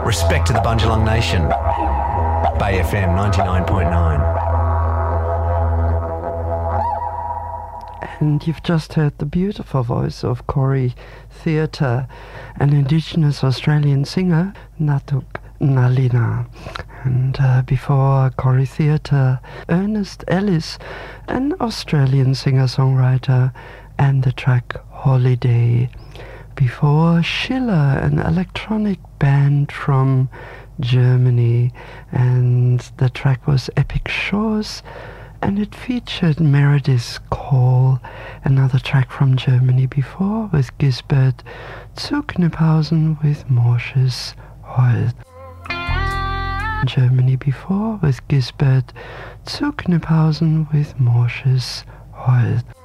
Respect to the Bundjalung Nation. Bay FM 99.9. And you've just heard the beautiful voice of Corey Theatre, an Indigenous Australian singer, Natuk Nalina. And before Corey Theatre, Ernest Ellis, an Australian singer-songwriter, and the track Holiday. Before Schiller, an electronic band from Germany, and the track was Epic Shores, and it featured Meredith Call, another track from Germany before, with Gisbert Zucknepausen with Morsches Holt. Germany before, with Gisbert Zucknepausen with Morsches Holt.